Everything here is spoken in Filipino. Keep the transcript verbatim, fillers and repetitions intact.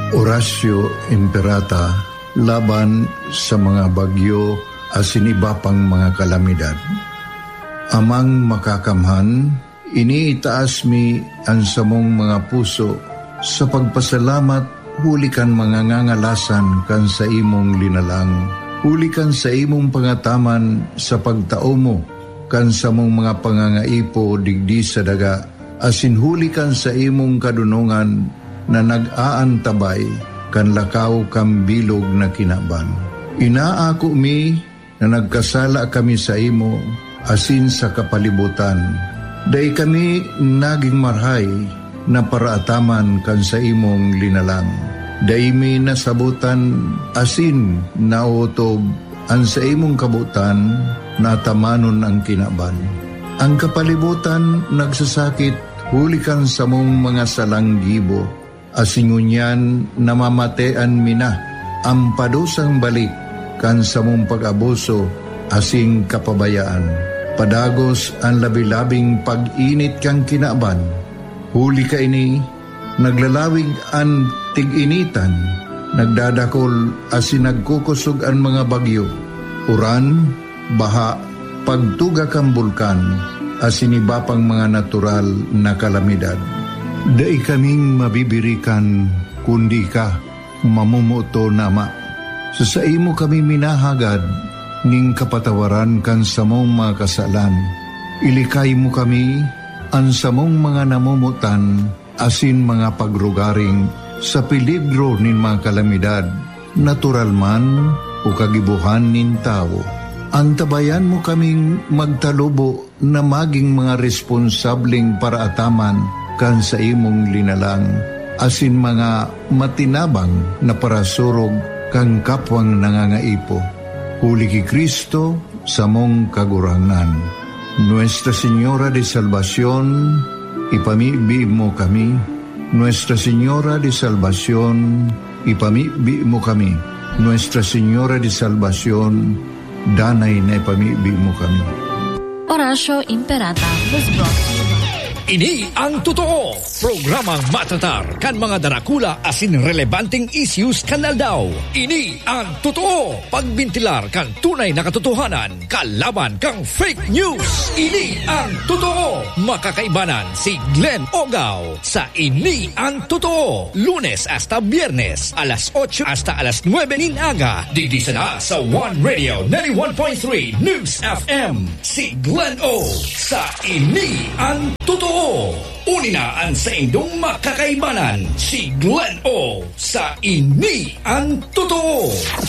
Horacio Imperata laban sa mga bagyo asin iba pang mga kalamidad. Amang makakamhan, iniitaas mi ang samong mga puso sa pagpasalamat huli kan mga ngangalasan kan sa imong linalang. Huli kan sa imong pangataman sa pagtao mo kan sa mong mga pangangaipo digdi sa daga, asin huli kan sa imong kadunungan na nag-aantabay kan lakaw kam bilog na kinaban. Inaako mi na nagkasala kami sa imo asin sa kapalibutan. Day kami naging marhay na paraataman kan sa imong linalang. Day mi nasabutan asin nautob ang sa imong kabutan na tamanon ang kinaban. Ang kapalibutan nagsasakit huli kan sa mong mga salanggibo. Asingunyan namamatean mina ang padusang balik kan sa mong pag-abuso asing kapabayaan. Padagos ang labi-labing pag-init kang kinaban. Huli ka ini, naglalawig ang tig-initan, nagdadakol asin nagkukusog ang mga bagyo. Uran, baha, pagtuga kang bulkan, asin iba pang mga natural na kalamidad. Dai kaming mabibirikan kundi ka mamumuto nama. Sa sa imo kami minahagad ning kapatawaran kan samong mga kasalan. Ilikay mo kami ang samong mga namumutan asin mga pagrugaring sa peligro nin mga kalamidad, natural man o kagibuhan nin tao. Antabayan mo kaming magtalubo na maging mga responsabling paraataman kan sa imong linalang, asin mga matinabang na parasurog kang kapwang nangangaipo. Huli ki Kristo sa mong kagurangan. Nuestra Señora de Salvación, ipamibi mo kami. Nuestra Señora de Salvación, ipamibi mo kami. Nuestra Señora de Salvación, danay na ipamibi mo kami. Horacio Imperata was brought to you by Ini ang totoo. Programang matatar kan mga darakula asin relevanteng issues kanal daw. Ini ang totoo. Pagbintilar kan tunay na katotohanan kalaban kang fake news. Ini ang totoo. Makakaibanan si Glenn Ogaw sa Ini ang Totoo. Lunes hasta Biyernes alas otso hasta alas nuwebe nin aga. Didi sana sa One Radio ninety-one point three News F M. Si Glenn O sa Ini ang Totoo. Unina ang sa indong makakaibanan, si Glenn O sa Ini ang Totoo.